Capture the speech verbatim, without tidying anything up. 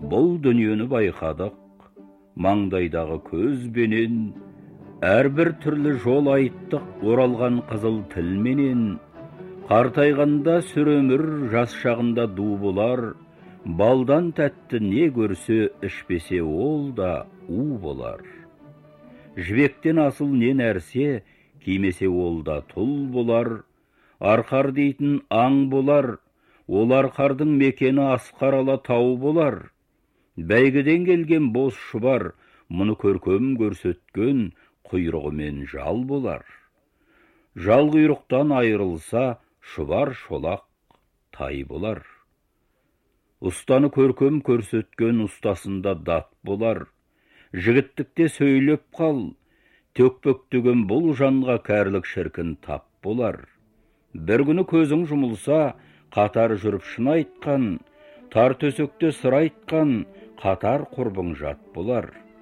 Бұл дүниені байқадық, маңдайдағы көзбенен, әрбір түрлі жол айттық, оралған қызыл тілменен. Қартайғанда сүремір, жас шағында ду болар, балдан тәтті не көрсе, ішпесе ол да у болар. Жібектен асыл не нәрсе, кимесе ол да тұл болар. Арқар дейтін аң болар, ол арқардың мекені асқарала тау болар. Бәйгіден келген бос шұбар, мұны көркем көрсеткен құйрығымен жал болар. Жал құйрықтан айырылса, шұбар шолақ тай болар. Ұстаны көркем көрсеткен ұстасында дат болар. Жігіттікте сөйлеп қал, төкпөктеген бұл жанға кәрлік шіркін тап болар. Бір күні көзің жұмылса, қатар жүріп шын айтқан, тар төсекте сыр айтқан, қатар құрбың жат болар.